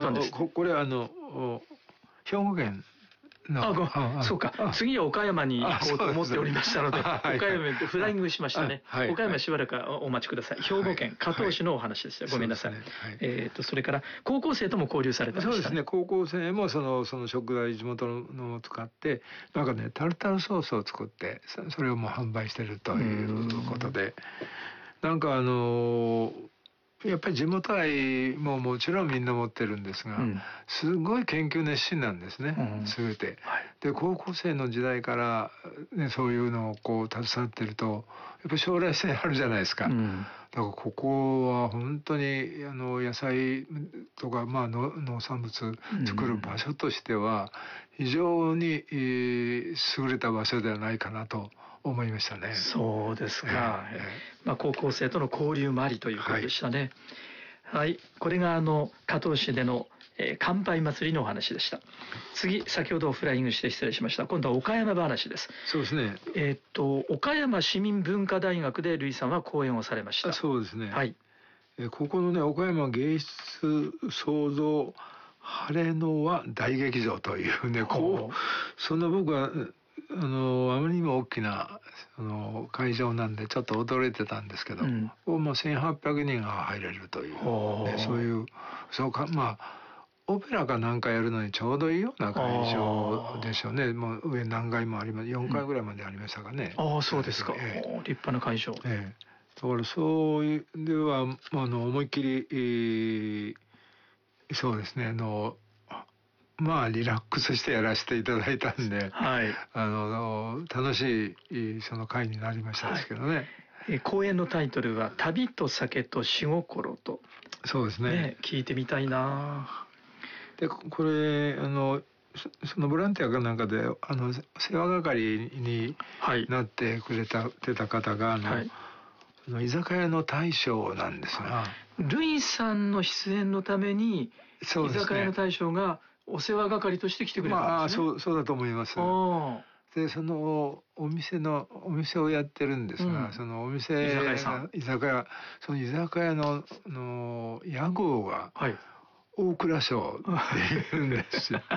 ったんです。 これ兵庫県そうか。次は岡山に行こうと思っておりましたので、岡山でフライングしましたね。岡山しばらくお待ちください。兵庫県加東市のお話でした。ごめんなさい。それから高校生とも交流されてましたね。 そうですね。高校生もその食材地元のを使ってなんかねタルタルソースを作ってそれをもう販売してるということで、なんかやっぱり地元愛ももちろんみんな持ってるんですが、すごい研究熱心なんですね、全て。で高校生の時代から、ね、そういうのをこう携わってるとやっぱり将来性あるじゃないですか。だからここは本当に野菜とか、農産物作る場所としては非常に優れた場所ではないかなと思いましたね。 そうですか。高校生との交流もありということでしたね。はい、これが加東市での乾杯祭りのお話でした。次、先ほどフライングして失礼しました。今度は岡山話です。 そうですね。 岡山市民文化大学で類さんは講演をされました。 そうですね。 はい。 ここのね岡山芸術創造晴れの輪大劇場というね、そんな僕はあまりにも大きな会場なんでちょっと驚いてたんですけど、もう1800人が入れるという、そういうオペラかなんかやるのにちょうどいいような会場でしょうね。もう上何階もあります。4階ぐらいまでありましたかね。 そうですか。立派な会場。 だからそういうでは思いっきり、そうですねリラックスしてやらせていただいたんで、楽しいその会になりましたですけどね。 講演のタイトルは旅と酒と詩心と。 そうですね。 聞いてみたいな。 でこれそのボランティアかなんかで世話係になってくれてた方が居酒屋の大将なんですが、 類さんの出演のために居酒屋の大将がお世話係として来てくれたんですね。 そうだと思います。でそのお店をやってるんですが、そのお店居酒屋その居酒屋の屋号が大蔵省っていうんですよ。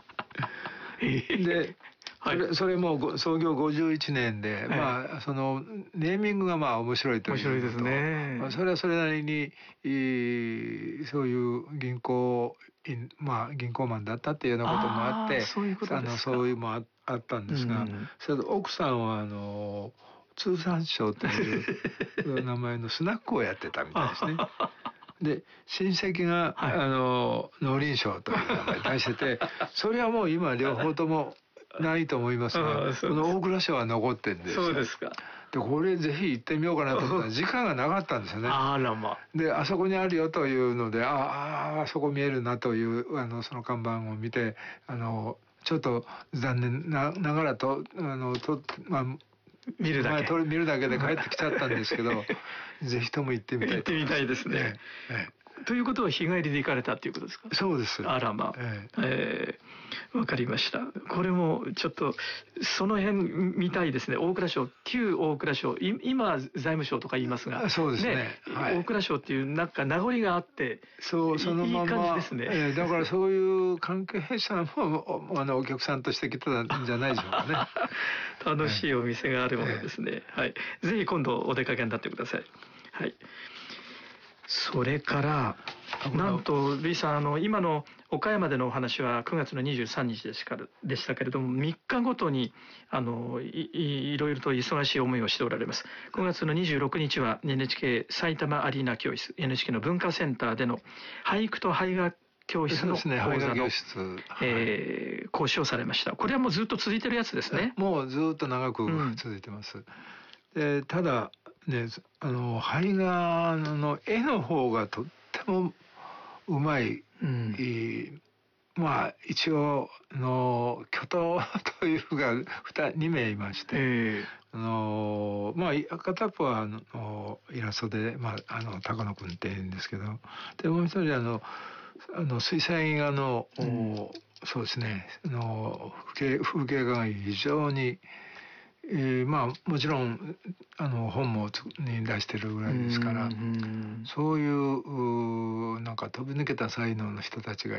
でそれも創業51年で、そのネーミングが面白いということ。面白いですね。それはそれなりにそういう銀行マンだったっていうようなこともあって、そういうもあったんですが、それと奥さんは通産省という名前のスナックをやってたみたいですね。で親戚が農林省という名前出してて、それはもう今両方ともないと思いますが、この大蔵省は残ってるんですよ。そうですか。でこれぜひ行ってみようかなと思ったら時間がなかったんですよね。であそこにあるよというのであそこ見えるなというその看板を見てちょっと残念ながら見るだけで帰ってきちゃったんですけどぜひとも行ってみたい。行ってみたいですね。 ということは日帰りで行かれたっていうことですか？ そうです。 わかりました。これもちょっとその辺見たいですね。大蔵省、旧大蔵省、今財務省とか言いますが、 そうですね。 大蔵省っていうなんか名残があって、 そのままいい感じですね。だからそういう関係者もお客さんとして来たんじゃないでしょうかね。 楽しいお店があるものですね。ぜひ今度お出かけになってください。それからなんと類さん今の岡山でのお話は9月の23日でしたけれども、3日ごとにいろいろと忙しい思いをしておられます。9月の26日は NHK 埼玉アリーナ教室 NHK の文化センターでの俳句と俳画教室の講座の講師をされました。これはもうずっと続いてるやつですね。 もうずっと長く続いてます。でただね絵画の絵の方がとってもうまい、一応巨頭というか2名いまして、片っぽはイラストで高野君って言うんですけど、でもう一人水彩画の、そうですね風景画が非常にもちろん本もに出してるぐらいですから、そういうなんか飛び抜けた才能の人たちが